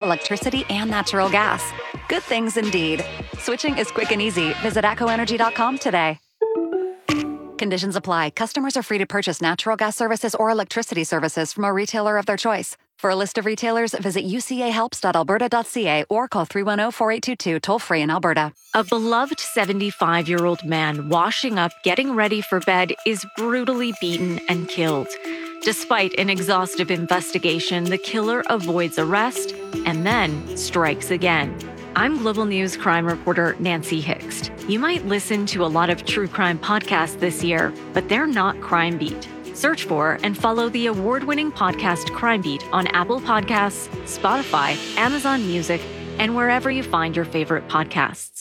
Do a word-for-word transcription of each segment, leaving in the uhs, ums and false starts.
electricity and natural gas. Good things indeed. Switching is quick and easy. Visit A T C O Energy dot com today. Conditions apply. Customers are free to purchase natural gas services or electricity services from a retailer of their choice. For a list of retailers, visit u c a helps dot alberta dot c a or call three one zero, four eight two two toll-free in Alberta. A beloved seventy-five-year-old man washing up, getting ready for bed, is brutally beaten and killed. Despite an exhaustive investigation, the killer avoids arrest and then strikes again. I'm Global News crime reporter Nancy Hixt. You might listen to a lot of true crime podcasts this year, but they're not Crime Beat. Search for and follow the award-winning podcast Crime Beat on Apple Podcasts, Spotify, Amazon Music, and wherever you find your favorite podcasts.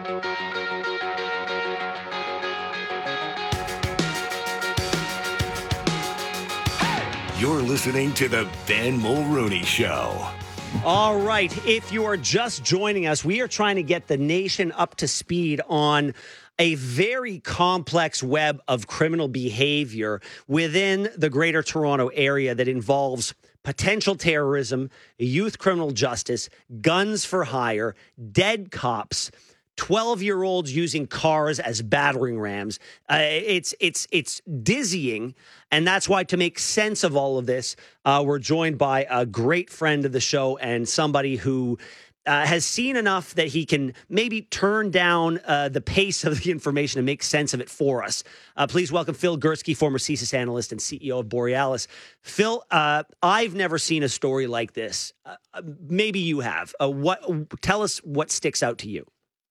You're listening to The Ben Mulroney Show. All right. If you are just joining us, we are trying to get the nation up to speed on a very complex web of criminal behavior within the Greater Toronto area that involves potential terrorism, youth criminal justice, guns for hire, dead cops, twelve-year-olds using cars as battering rams. Uh, it's it's it's dizzying, and that's why, to make sense of all of this, uh, we're joined by a great friend of the show and somebody who uh, has seen enough that he can maybe turn down uh, the pace of the information and make sense of it for us. Uh, please welcome Phil Gursky, former C S I S analyst and C E O of Borealis. Phil, uh, I've never seen a story like this. Uh, maybe you have. Uh, what? Tell us what sticks out to you.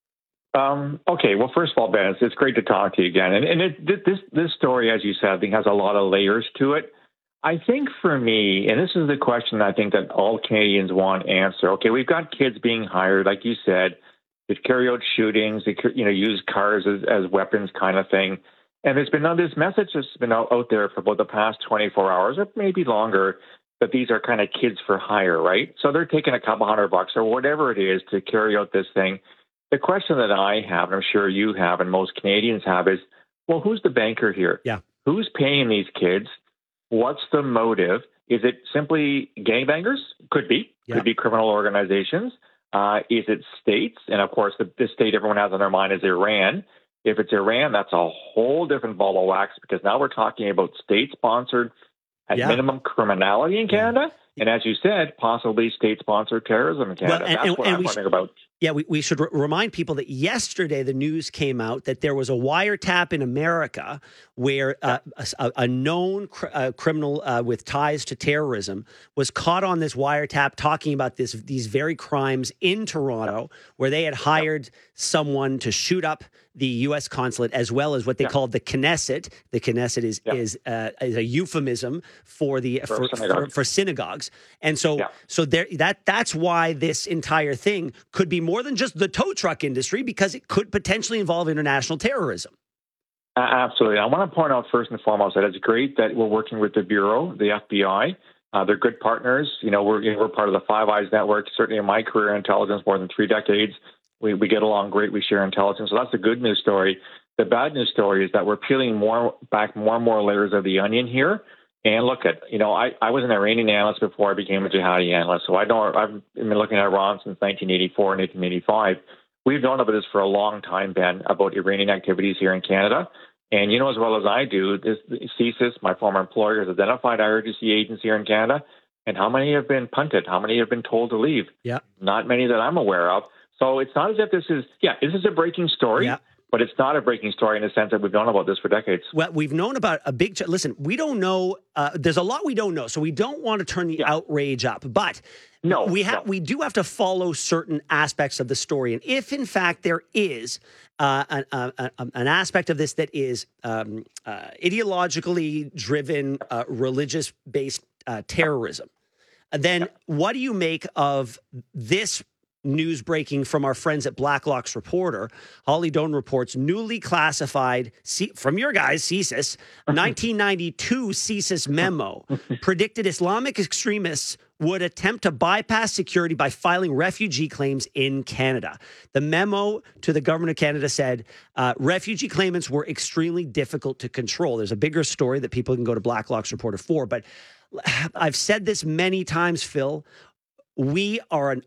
Um, okay, well, first of all, Ben, it's, it's great to talk to you again. And, and it, this this story, as you said, I think has a lot of layers to it. I think for me, and this is the question I think that all Canadians want answer. Okay, we've got kids being hired, like you said, to carry out shootings, they, you know, use cars as, as weapons kind of thing. And there's been this message that's been out, out there for about the past twenty-four hours, or maybe longer, that these are kind of kids for hire, right? So they're taking a couple hundred bucks or whatever it is to carry out this thing. The question that I have, and I'm sure you have, and most Canadians have, is, well, who's the banker here? Yeah. Who's paying these kids? What's the motive? Is it simply gangbangers? Could be. Yeah. Could be criminal organizations. Uh, is it states? And, of course, the, the state everyone has on their mind is Iran. If it's Iran, that's a whole different ball of wax, because now we're talking about state-sponsored, at Yeah. minimum, criminality in Canada. Yeah. And as you said, possibly state-sponsored terrorism in Canada. Well, and, that's and, what and I'm we wondering sh- about. Yeah, we, we should r- remind people that yesterday the news came out that there was a wiretap in America where uh, a, a known cr- uh, criminal uh, with ties to terrorism was caught on this wiretap talking about this these very crimes in Toronto, where they had hired someone to shoot up the U S consulate, as well as what they Yeah. called the Knesset. The Knesset is Yeah. is, uh, is a euphemism for the For for, synagogue. for, for synagogues, and so Yeah. so there that that's why this entire thing could be more than just the tow truck industry, because it could potentially involve international terrorism. Uh, absolutely. I want to point out first and foremost that it's great that we're working with the Bureau, the F B I. Uh, they're good partners. You know, we're you know, we're part of the Five Eyes network. Certainly, in my career in intelligence, more than three decades, we we get along great. We share intelligence, so that's a good news story. The bad news story is that we're peeling more back more and more layers of the onion here. And look at, you know, I, I was an Iranian analyst before I became a jihadi analyst, so I know I've been looking at Iran since nineteen eighty-four and eighteen eighty-five. We've known about this for a long time, Ben, about Iranian activities here in Canada. And you know as well as I do, this C S I S, my former employer, has identified I R G C agents here in Canada. And how many have been punted? How many have been told to leave? Yeah. Not many that I'm aware of. So it's not as if this is, yeah, this is a breaking story. Yeah. But it's not a breaking story in the sense that we've known about this for decades. Well, we've known about a big. Ch- Listen, we don't know. Uh, there's a lot we don't know, so we don't want to turn the Yeah. outrage up. But No, we have. no. We do have to follow certain aspects of the story, and if in fact there is uh, an, uh, an aspect of this that is um, uh, ideologically driven, uh, religious-based uh, terrorism, then what do you make of this? News breaking from our friends at Blacklock's Reporter. Holly Doan reports newly classified, C- from your guys, C S I S, nineteen ninety-two C S I S memo predicted Islamic extremists would attempt to bypass security by filing refugee claims in Canada. The memo to the government of Canada said uh, refugee claimants were extremely difficult to control. There's a bigger story that people can go to Blacklock's Reporter for, but I've said this many times, Phil. We are an